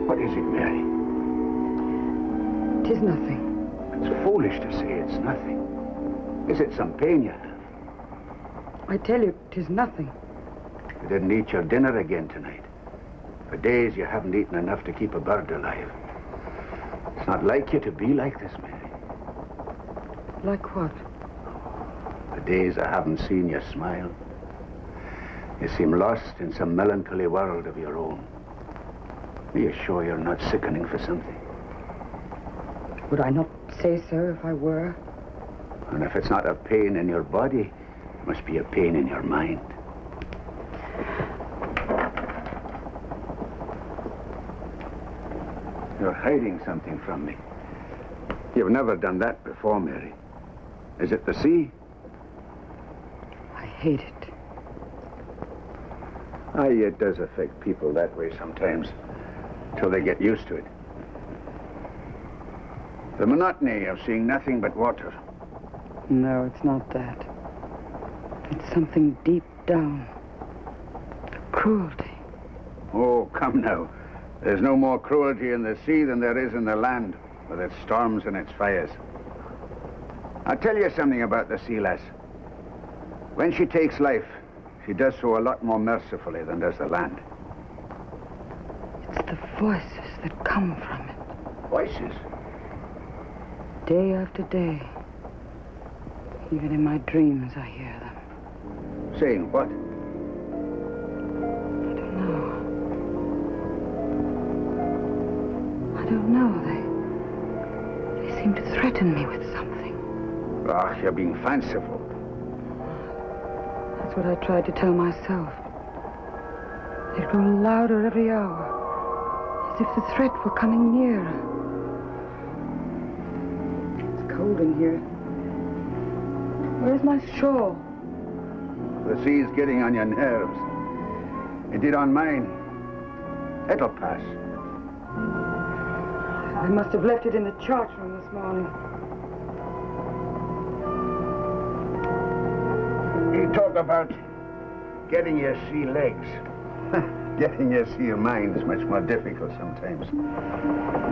What is it, Mary? 'Tis nothing. It's foolish to say it's nothing. Is it some pain you have? I tell you, 'tis nothing. You didn't eat your dinner again tonight. For days you haven't eaten enough to keep a bird alive. It's not like you to be like this, Mary. Like what? The days I haven't seen you smile. You seem lost in some melancholy world of your own. Are you sure you're not sickening for something? Would I not say so if I were? And if it's not a pain in your body, it must be a pain in your mind. You're hiding something from me. You've never done that before, Mary. Is it the sea? I hate it. Aye, it does affect people that way sometimes, till they get used to it. The monotony of seeing nothing but water. No, it's not that. It's something deep down. The cruelty. Oh, come now. There's no more cruelty in the sea than there is in the land, with its storms and its fires. I'll tell you something about the sea lass. When she takes life, she does so a lot more mercifully than does the land. It's the voices that come from it. Voices? Day after day. Even in my dreams, I hear them. Saying what? I don't know. I don't know. They seem to threaten me with something. Ah, you're being fanciful. That's what I tried to tell myself. They grow louder every hour, as if the threat were coming nearer. It's cold in here. Where's my shawl? The sea's getting on your nerves. It did on mine. It'll pass. I must have left it in the chart room this morning. You talk about getting your sea legs. Getting your sea mind's much more difficult sometimes.